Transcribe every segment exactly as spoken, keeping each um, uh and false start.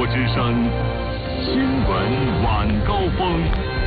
之声新闻晚高峰。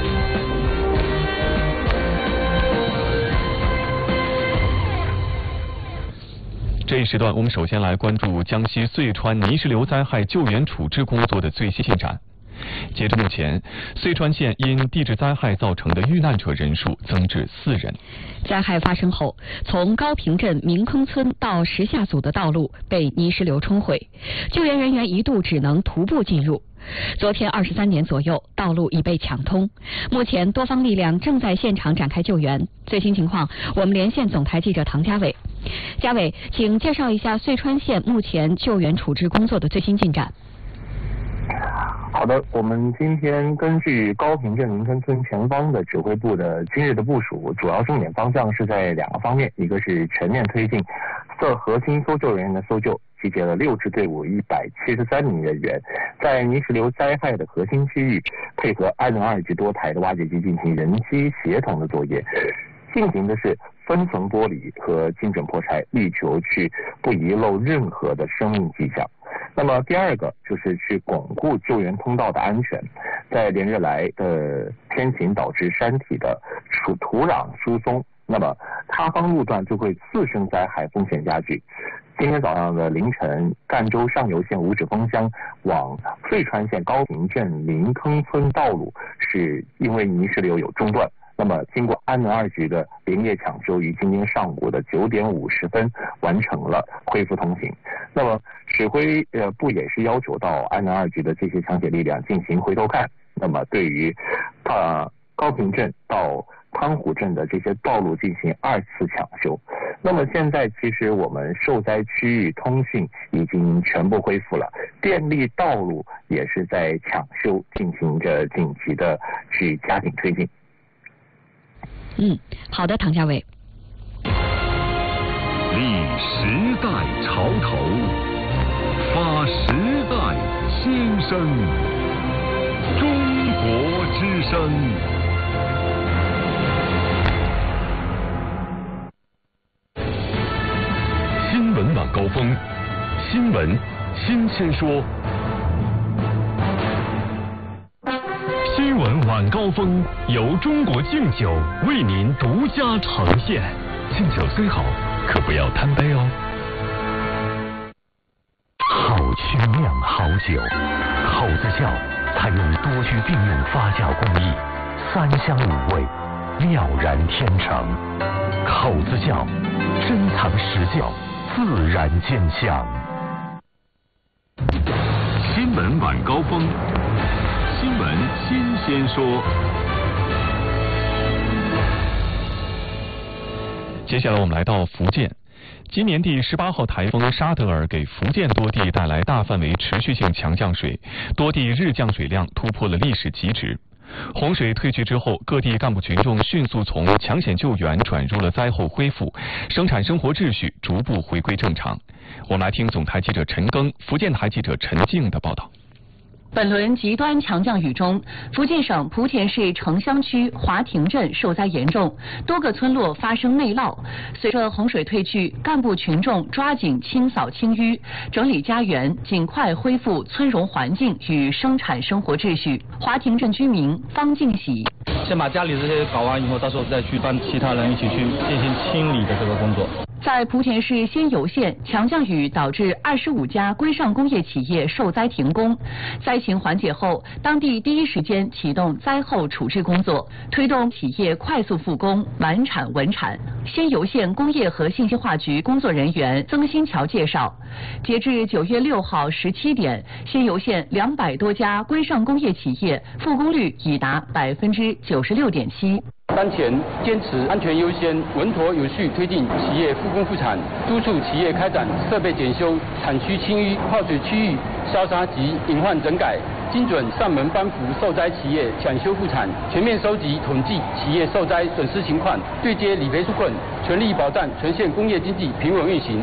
这一时段，我们首先来关注江西遂川泥石流灾害救援处置工作的最新进展。截至目前，遂川县因地质灾害造成的遇难者人数增至四人。 灾害发生后，从高坪镇明坑村到石下组的道路被泥石流冲毁，救援人员一度只能徒步进入。昨天二十三点左右，道路已被抢通。目前多方力量正在现场展开救援。最新情况，我们连线总台记者唐家伟。家伟，请介绍一下遂川县目前救援处置工作的最新进展。 好的，我们今天根据高坪镇明坑村前方的指挥部的今日的部署，主要重点方向是在两个方面，一个是全面推进涉核心搜救人员的搜救，集结了六支队伍一百七十三名人员，在泥石流灾害的核心区域，配合安能二局多台的挖掘机进行人机协同的作业，进行的是分层剥离和精准破拆，力求去不遗漏任何的生命迹象。那么第二个就是去巩固救援通道的安全，在连日来的天晴导致山体的土土壤疏松，那么塌方路段就会次生灾害风险加剧。今天早上的凌晨，赣州上游县五指峰乡往遂川县高坪镇明坑村道路是因为泥石流有中断，那么经过安能二局的连夜抢修，于今天上午的九点五十分完成了恢复通行。那么指挥呃部也是要求到安能二局的这些抢险力量进行回头看，那么对于呃高坪镇到汤湖镇的这些道路进行二次抢修。那么现在其实我们受灾区域通讯已经全部恢复了，电力道路也是在抢修进行着紧急的去加紧推进。 嗯，好的，唐家伟。 立时代潮头，发时代新声，中国之声。新闻晚高峰，新闻新鲜说。新闻晚高峰由中国敬酒为您独家呈现。敬酒虽好，可不要贪杯哦。 好曲酿好酒，口子窖采用多区并用发酵工艺，三香五味，妙然天成。口子窖珍藏实窖，自然见香。 新闻晚高峰，新闻新鲜说。接下来我们来到福建。今年第十八号台风沙德尔给福建多地带来大范围持续性强降水，多地日降水量突破了历史极值。洪水退去之后，各地干部群众迅速从抢险救援转入了灾后恢复，生产生活秩序逐步回归正常。我们来听总台记者陈庚、福建台记者陈静的报道。 本轮极端强降雨中，福建省莆田市城乡区华亭镇受灾严重，多个村落发生内涝。随着洪水退去，干部群众抓紧清扫清淤，整理家园，尽快恢复村容环境与生产生活秩序。华亭镇居民方敬喜： 先把家里这些搞完以后，到时候再去帮其他人一起去进行清理的这个工作。 在莆田市仙游县，强降雨导致二十五家规上工业企业受灾停工。灾情缓解后，当地第一时间启动灾后处置工作，推动企业快速复工、满产稳产。仙游县工业和信息化局工作人员曾新桥介绍，截至九月六号十七点，仙游县两百多家规上工业企业复工率已达百分之九十六点七。 当前坚持安全优先，稳妥有序推进企业复工复产，督促企业开展设备检修、产区清淤、泡水区域消杀及隐患整改，精准上门帮扶受灾企业抢修复产，全面收集统计企业受灾损失情况，对接理赔纾困，全力保障全县工业经济平稳运行。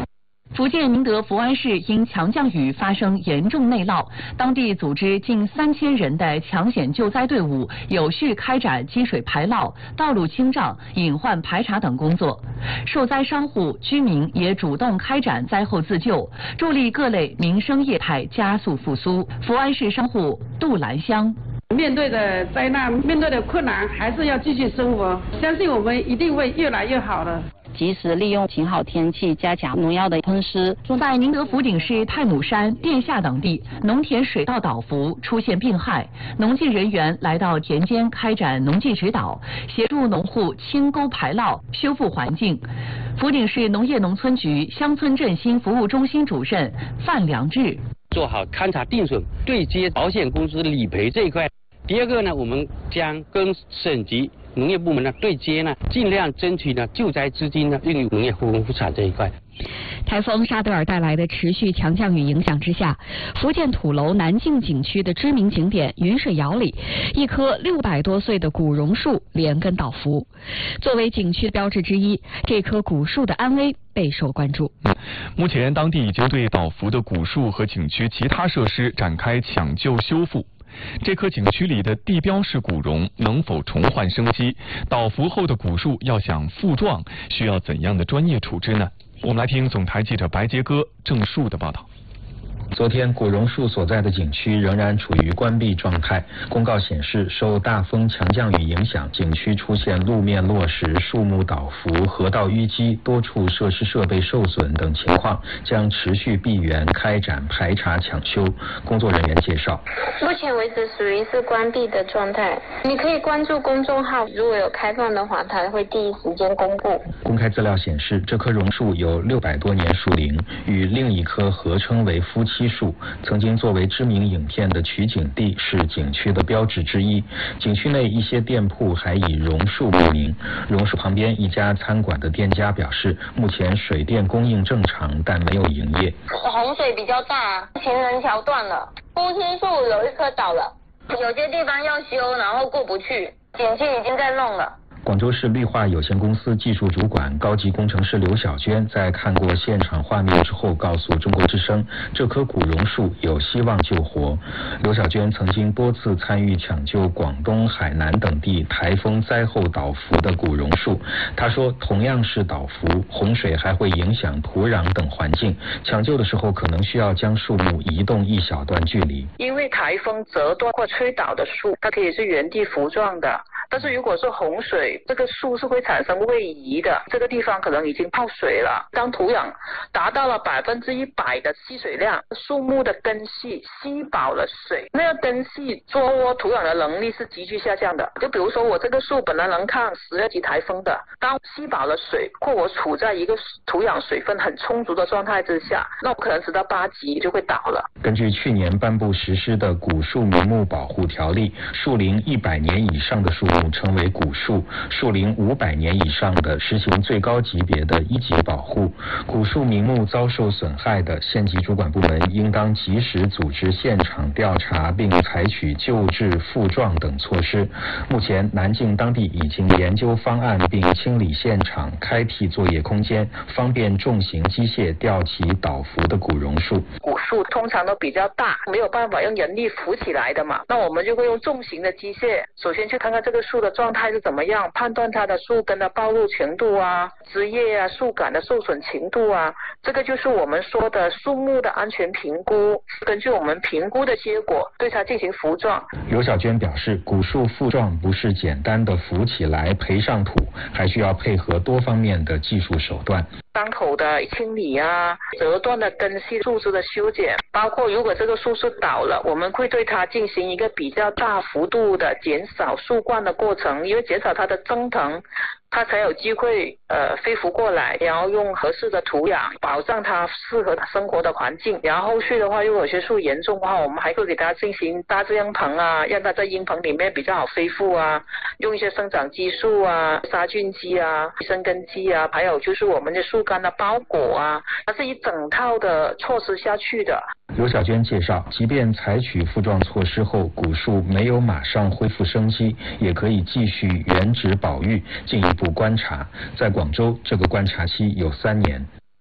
福建宁德福安市因强降雨发生严重内涝，当地组织近三千人的抢险救灾队伍，有序开展积水排涝、道路清障、隐患排查等工作。受灾商户、居民也主动开展灾后自救，助力各类民生业态加速复苏。福安市商户杜兰香。 面对的灾难，面对的困难，还是要继续生活，相信我们一定会越来越好的。 及时利用晴好天气，加强农药的喷施。 在宁德福鼎市太姥山、殿下等地，农田水稻倒伏出现病害，农技人员来到田间开展农技指导，协助农户清沟排涝、修复环境。福鼎市农业农村局乡村振兴服务中心主任范良志。 做好勘察定损、对接保险公司理赔这一块。第二个呢，我们将跟省级农业部门呢对接呢，尽量争取呢救灾资金呢用于农业复工复产这一块。 台风沙德尔带来的持续强降雨影响之下，福建土楼南靖景区的知名景点云水谣里，一棵六百多岁的古榕树连根倒伏。作为景区的标志之一，这棵古树的安危备受关注。 目前，当地已经对倒伏的古树和景区其他设施展开抢救修复。这棵景区里的地标式古榕能否重焕生机？倒伏后的古树要想复壮，需要怎样的专业处置呢？我们来听总台记者白杰哥、郑树的报道。 昨天，古榕树所在的景区仍然处于关闭状态。公告显示，受大风强降雨影响，景区出现路面落石、树木倒伏、河道淤积，多处设施设备受损等情况，将持续闭园开展排查抢修。工作人员介绍， 目前为止属于是关闭的状态。你可以关注公众号，如果有开放的话，它会第一时间公布。 公开资料显示，这棵榕树有六百多年树龄，与另一棵合称为夫妻树，曾经作为知名影片的取景地，是景区的标志之一。景区内一些店铺还以榕树命名。榕树旁边一家餐馆的店家表示，目前水电供应正常，但没有营业。 洪水比较大，行人桥断了，夫妻树有一棵倒了，有些地方要修，然后过不去，景区已经在弄了。 广州市绿化有限公司技术主管、高级工程师刘小娟在看过现场画面之后，告诉中国之声，这棵古榕树有希望救活。刘小娟曾经多次参与抢救广东、海南等地台风灾后倒伏的古榕树。她说，同样是倒伏，洪水还会影响土壤等环境，抢救的时候可能需要将树木移动一小段距离。 因为台风折断或吹倒的树，它可以是原地扶壮的。但是如果是洪水，这个树是会产生位移的，这个地方可能已经泡水了。当土壤达到了百分之一百的吸水量，树木的根系吸饱了水，那个根系捉握土壤的能力是急剧下降的。就比如说我这个树本来能抗十二级台风的，当吸饱了水，或我处在一个土壤水分很充足的状态之下，那我可能直到八级就会倒了。 根据去年颁布实施的古树名木保护条例，树龄一百年以上的树木称为古树，树龄五百年以上的实行最高级别的一级保护。古树名木遭受损害的，县级主管部门应当及时组织现场调查，并采取救治、复壮等措施。目前，南靖当地已经研究方案，并清理现场，开辟作业空间，方便重型机械吊起倒伏的古榕树。 古树通常都比较大，没有办法用人力扶起来的嘛，那我们就会用重型的机械，首先去看看这个树的状态是怎么样，判断它的树根的暴露程度啊、枝叶啊、树干的受损程度啊，这个就是我们说的树木的安全评估。根据我们评估的结果，对它进行扶壮。 刘小娟表示，古树复壮不是简单的扶起来培上土，还需要配合多方面的技术手段。 伤口的清理啊，折断的根系树枝的修剪，包括如果这个树是倒了，我们会对它进行一个比较大幅度的减少树冠的过程，因为减少它的增藤，它才有机会呃飞浮过来，然后用合适的土壤保障它适合它生活的环境。然后后续的话，如果有些树严重的话，我们还会给它进行大字鹰棚啊，让它在鹰棚里面比较好恢复啊，用一些生长激素啊、杀菌剂啊、生根剂啊，还有就是我们的树干的包裹啊，它是一整套的措施下去的。 刘小娟介绍，即便采取复壮措施后，古树没有马上恢复生机，也可以继续原址保育，进一步观察。在广州，这个观察期有三年。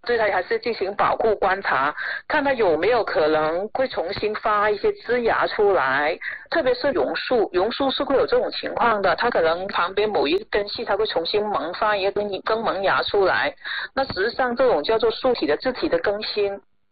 对它还是进行保护观察，看它有没有可能会重新发一些枝芽出来，特别是榕树，榕树是会有这种情况的，它可能旁边某一根系它会重新萌发一个根根萌芽出来，那实际上这种叫做树体的自体的更新。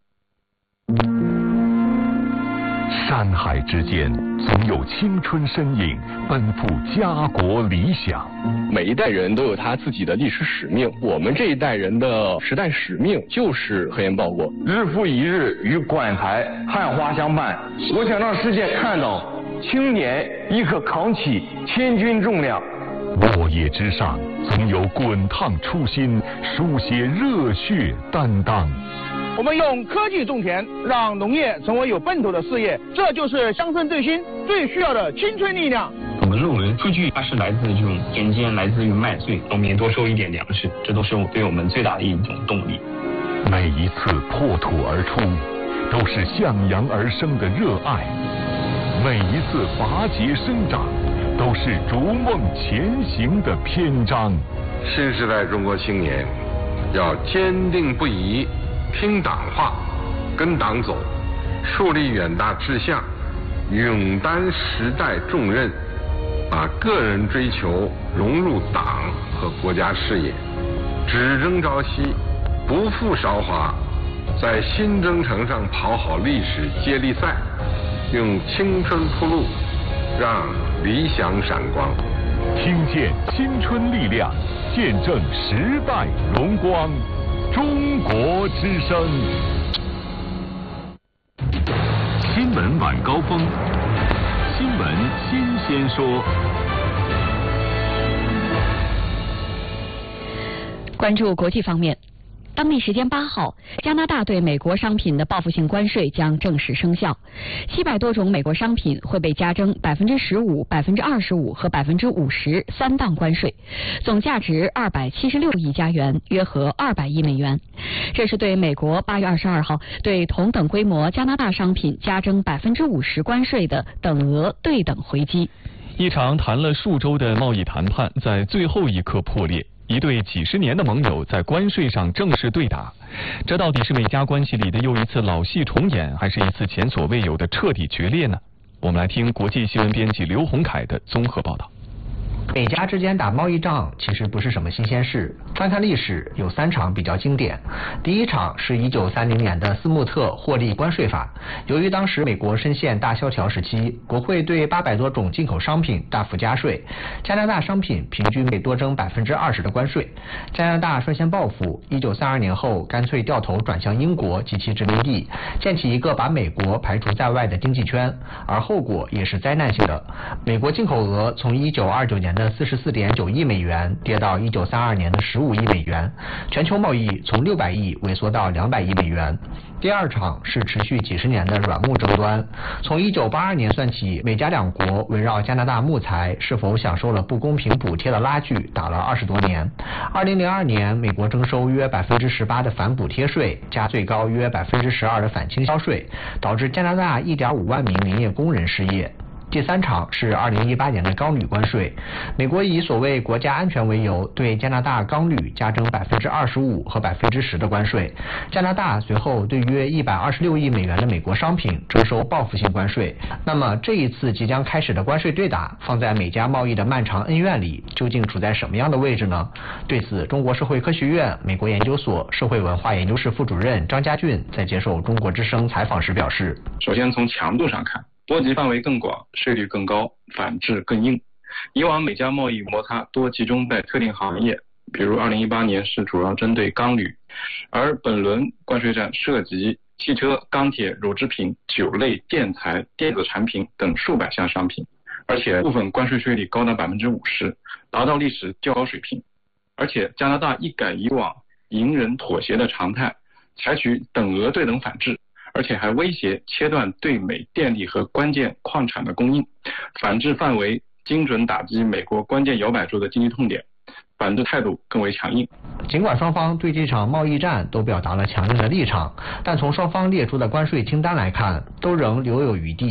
山海之间总有青春身影奔赴家国理想。 每一代人都有他自己的历史使命，我们这一代人的时代使命就是核研报国。 日复一日与馆台汉花相伴，我想让世界看到青年亦可扛起千钧重量。 落叶之上总有滚烫初心，书写热血担当。 我们用科技种田，让农业成为有奔头的事业，这就是乡村振兴最需要的青春力量。 我们论文数据它是来自这种田间，来自于麦穗，农民多收一点粮食，这都是对我们最大的一种动力。 每一次破土而出，都是向阳而生的热爱；每一次拔节生长，都是逐梦前行的篇章。 新时代中国青年要坚定不移听党话，跟党走，树立远大志向，勇担时代重任，把个人追求融入党和国家事业，只争朝夕，不负韶华，在新征程上跑好历史接力赛，用青春铺路，让理想闪光。 听见青春力量，见证时代荣光。中国之声，新闻晚高峰，新闻新鲜说。 关注国际方面。当地时间八号，加拿大对美国商品的报复性关税将正式生效，七百多种美国商品会被加征百分之十五、百分之二十五和百分之五十三档关税，总价值二百七十六亿加元，约合二百亿美元。这是对美国八月二十二号对同等规模加拿大商品加征百分之五十关税的等额对等回击。 一场谈了数周的贸易谈判在最后一刻破裂。一对几十年的盟友在关税上正式对打，这到底是美加关系里的又一次老戏重演，还是一次前所未有的彻底决裂呢？我们来听国际新闻编辑刘洪凯的综合报道。 美加之间打贸易仗其实不是什么新鲜事，翻看历史有三场比较经典。第一场是一九三零年的斯穆特获利关税法，由于当时美国深陷大萧条时期，国会对八百多种进口商品大幅加税，加拿大商品平均被多征百分之二十的关税。加拿大率先报复，一九三二年后干脆掉头转向英国及其殖民地，建起一个把美国排除在外的经济圈，而后果也是灾难性的。美国进口额从一九二九年的四十四点九亿美元跌到一九三二年的十五亿美元，全球贸易从六百亿萎缩到两百亿美元。第二场是持续几十年的软木争端，从一九八二年算起，美加两国围绕加拿大木材是否享受了不公平补贴的拉锯打了二十多年。二零零二年，美国征收约百分之十八的反补贴税，加最高约百分之十二的反倾销税，导致加拿大一点五万名林业工人失业。第三场是二零一八年的钢铝关税，美国以所谓国家安全为由，对加拿大钢铝加征百分之二十五和百分之十的关税。加拿大随后对约一百二十六亿美元的美国商品征收报复性关税。那么这一次即将开始的关税对打，放在美加贸易的漫长恩怨里，究竟处在什么样的位置呢？对此，中国社会科学院美国研究所社会文化研究室副主任张家俊在接受中国之声采访时表示： 首先从强度上看，波及范围更广，税率更高，反制更硬。以往美加贸易摩擦多集中在特定行业，比如二零一八年是主要针对钢铝，而本轮关税战涉及汽车、钢铁、乳制品、酒类、电材、电子产品等数百项商品，而且部分关税税率高达百分之五十，达到历史较高水平。而且加拿大一改以往隐忍妥协的常态，采取等额对等反制，而且还威胁切断对美电力和关键矿产的供应，反制范围精准打击美国关键摇摆州的经济痛点，反制态度更为强硬。 尽管双方对这场贸易战都表达了强硬的立场，但从双方列出的关税清单来看，都仍留有余地。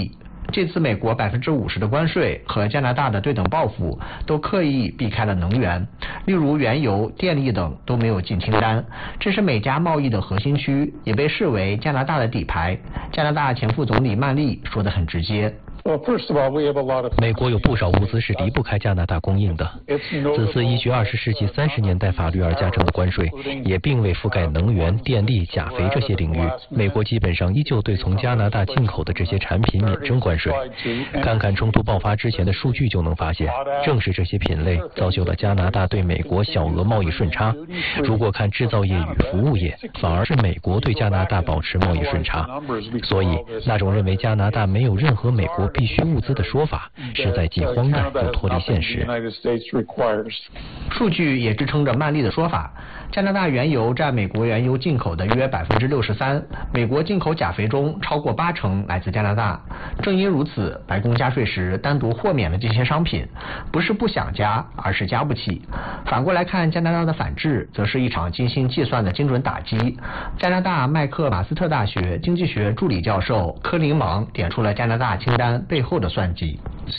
这次美国百分之五十的关税和加拿大的对等报复都刻意避开了能源，例如原油、电力等都没有进清单。这是美加贸易的核心区，也被视为加拿大的底牌。加拿大前副总理曼丽说得很直接。 美国有不少物资是离不开加拿大供应的。此次依据二十世纪三十年代法律而加征的关税，也并未覆盖能源、电力、钾肥这些领域。美国基本上依旧对从加拿大进口的这些产品免征关税。看看冲突爆发之前的数据就能发现，正是这些品类造就了加拿大对美国小额贸易顺差。如果看制造业与服务业，反而是美国对加拿大保持贸易顺差。所以，那种认为加拿大没有任何美国必需物资的说法，实在既荒诞又脱离现实。 数据也支撑着曼丽的说法，加拿大原油占美国原油进口的约百分之六十三，美国进口钾肥中超过八成来自加拿大。正因如此，白宫加税时单独豁免了这些商品，不是不想加，而是加不起。反过来看，加拿大的反制，则是一场精心计算的精准打击。加拿大麦克马斯特大学经济学助理教授科林芒点出了加拿大清单背后的算计。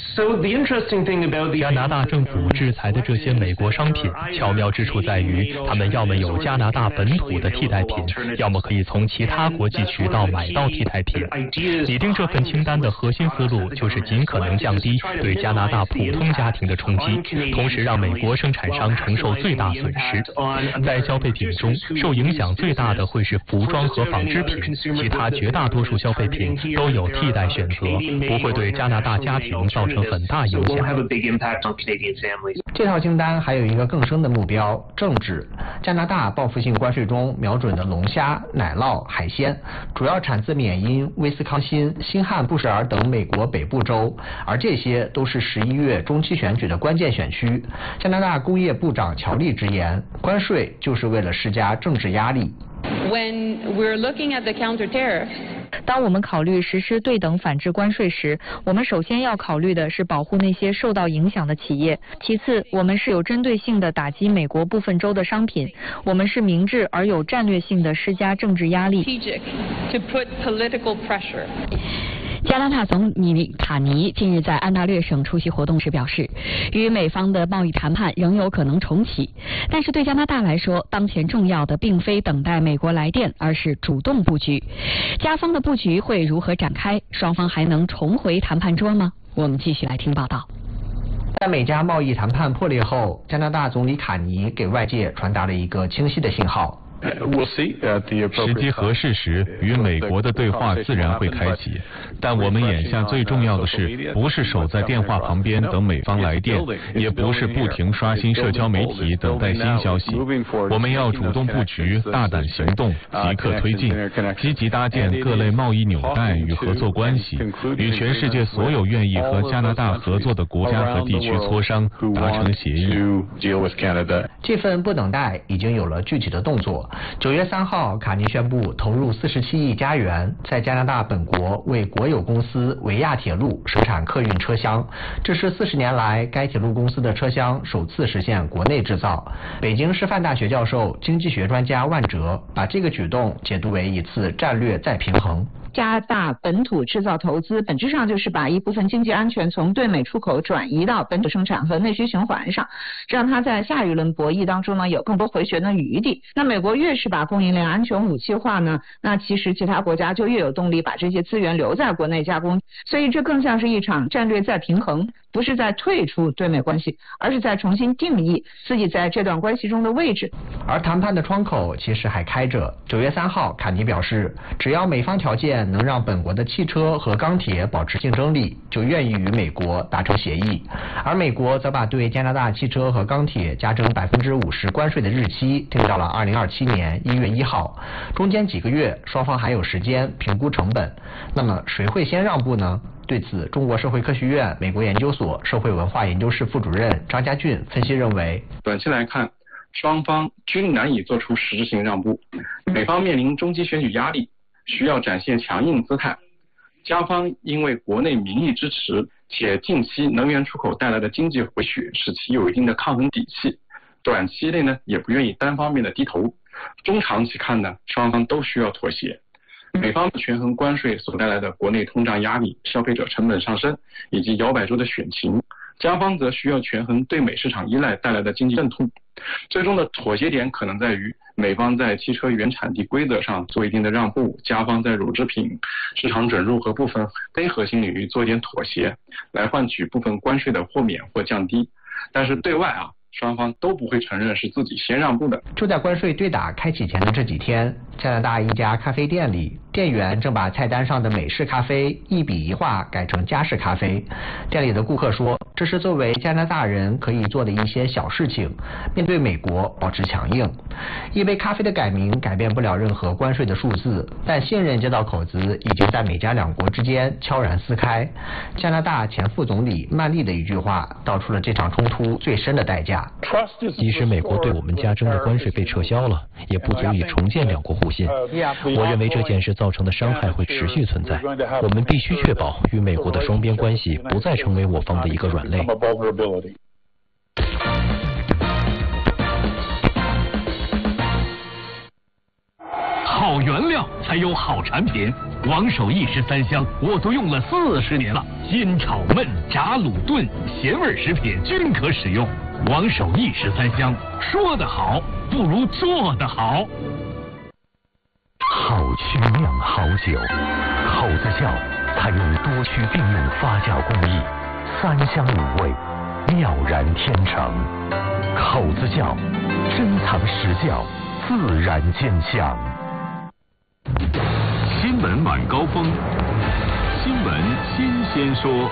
加拿大政府制裁的这些美国商品，巧妙之处在于，他们要么有加拿大本土的替代品，要么可以从其他国际渠道买到替代品。拟定这份清单的核心思路，就是尽可能降低对加拿大普通家庭的冲击，同时让美国生产商承受最大损失。在消费品中，受影响最大的会是服装和纺织品，其他绝大多数消费品都有替代选择，不会对加拿大家庭造成很大影响。 这套清单还有一个更深的目标，政治。加拿大报复性关税中瞄准的龙虾、奶酪、海鲜，主要产自缅因、威斯康辛、新罕布什尔等美国北部州，而这些都是十一月中期选举的关键选区。加拿大工业部长乔利直言，关税就是为了施加政治压力。 When we're looking at the counter tariffs, 当我们考虑实施对等反制关税时，我们首先要考虑的是保护那些受到影响的企业，其次我们是有针对性的打击美国部分州的商品，我们是明智而有战略性的施加政治压力。 to put political pressure. 加拿大总理卡尼近日在安大略省出席活动时表示，与美方的贸易谈判仍有可能重启，但是对加拿大来说，当前重要的并非等待美国来电，而是主动布局。加方的布局会如何展开？双方还能重回谈判桌吗？我们继续来听报道。 在美加贸易谈判破裂后，加拿大总理卡尼给外界传达了一个清晰的信号。 时机合适时，与美国的对话自然会开启。但我们眼下最重要的是，不是守在电话旁边等美方来电，也不是不停刷新社交媒体等待新消息。我们要主动布局，大胆行动，即刻推进，积极搭建各类贸易纽带与合作关系，与全世界所有愿意和加拿大合作的国家和地区磋商，达成协议。 这份不等待已经有了具体的动作。九月三号，卡尼宣布投入四十七亿加元，在加拿大本国为国有公司维亚铁路生产客运车厢。这是四十年来该铁路公司的车厢首次实现国内制造。北京师范大学教授、经济学专家万哲把这个举动解读为一次战略再平衡。 加大本土制造投资，本质上就是把一部分经济安全从对美出口转移到本土生产和内需循环上，让它在下一轮博弈当中呢有更多回旋的余地。那美国越是把供应链安全武器化呢，那其实其他国家就越有动力把这些资源留在国内加工，所以这更像是一场战略再平衡，不是在退出对美关系，而是在重新定义自己在这段关系中的位置。 而谈判的窗口其实还开着。九月三号，卡尼表示，只要美方条件能让本国的汽车和钢铁保持竞争力，就愿意与美国达成协议。而美国则把对加拿大汽车和钢铁加征百分之五十关税的日期定到了二零二七年一月一号，中间几个月双方还有时间评估成本。那么谁会先让步呢？对此，中国社会科学院美国研究所社会文化研究室副主任张家俊分析认为， 短期来看，双方均难以做出实质性让步。美方面临中期选举压力，需要展现强硬姿态；加方因为国内民意支持，且近期能源出口带来的经济回血，使其有一定的抗衡底气。短期内呢，也不愿意单方面的低头。中长期看呢，双方都需要妥协。 美方的权衡关税所带来的国内通胀压力、消费者成本上升以及摇摆州的选情，加方则需要权衡对美市场依赖带来的经济阵痛。最终的妥协点可能在于美方在汽车原产地规则上做一定的让步，加方在乳制品市场准入和部分非核心领域做一点妥协，来换取部分关税的豁免或降低。但是对外啊，双方都不会承认是自己先让步的。 就在关税对打开启前的这几天，加拿大一家咖啡店里，店员正把菜单上的美式咖啡一笔一画改成加式咖啡。店里的顾客说，这是作为加拿大人可以做的一些小事情，面对美国保持强硬。一杯咖啡的改名改变不了任何关税的数字，但信任这道口子已经在美加两国之间悄然撕开。加拿大前副总理曼丽的一句话道出了这场冲突最深的代价。 即使美国对我们加征的关税被撤销了，也不足以重建两国互信。我认为这件事造成的伤害会持续存在，我们必须确保与美国的双边关系不再成为我方的一个软肋。 好原料才有好产品，王守义十三香我都用了四十年了，煎炒焖炸卤炖咸味食品均可使用。王守义十三香，说得好不如做得好。 好曲酿好酒，口子窖采用多区并用发酵工艺，三香五味，妙然天成。口子窖珍藏实窖，自然见香。 新闻晚高峰，新闻新鲜说。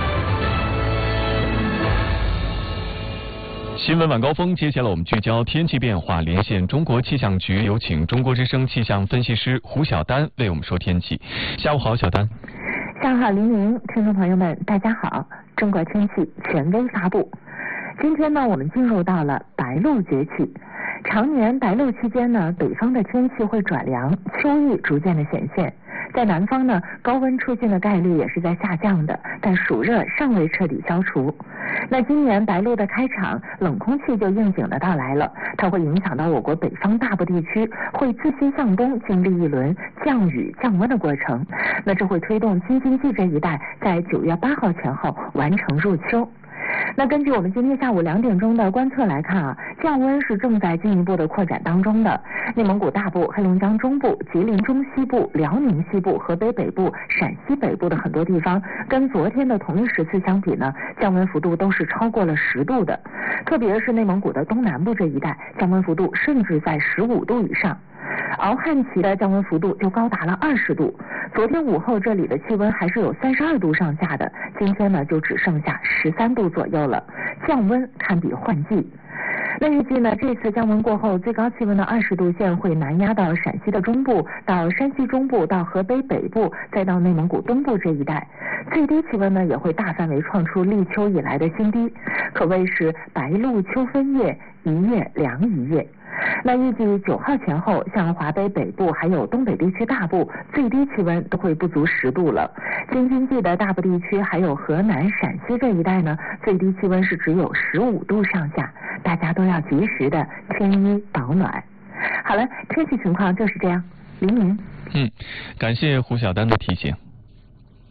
新闻晚高峰，接下来我们聚焦天气变化，连线中国气象局，有请中国之声气象分析师胡晓丹为我们说天气。下午好，晓丹。 下午好，黎明，听众朋友们，大家好。中国天气权威发布，今天呢，我们进入到了白露节气。常年白露期间呢，北方的天气会转凉，秋意逐渐的显现。在南方呢，高温出现的概率也是在下降的，但暑热尚未彻底消除。那今年白露的开场，冷空气就应景的到来了，它会影响到我国北方大部地区，会自西向东经历一轮降雨降温的过程。那这会推动京津冀这一带在九月八号前后完成入秋。那根据我们今天下午两点钟的观测来看啊，降温是正在进一步的扩展当中的。内蒙古大部、黑龙江中部、吉林中西部、辽宁西部、河北北部、陕西北部的很多地方，跟昨天的同一时次相比呢，降温幅度都是超过了十度的。特别是内蒙古的东南部这一带，降温幅度甚至在十五度以上。敖汉旗的降温幅度就高达了二十度，昨天午后这里的气温还是有三十二度上下的，今天呢就只剩下十三度左右了，降温堪比换季。那预计呢，这次降温过后，最高气温的二十度线会南压到陕西的中部，到山西中部，到河北北部，再到内蒙古东部这一带。最低气温呢，也会大范围创出立秋以来的新低，可谓是白露秋分夜，一夜凉一夜。那预计九号前后，像华北北部还有东北地区大部，最低气温都会不足十度了。京津冀的大部地区还有河南、陕西这一带呢，最低气温是只有十五度上下，大家都要及时的添衣保暖。好了，天气情况就是这样。黎明。 嗯，感谢胡晓丹的提醒。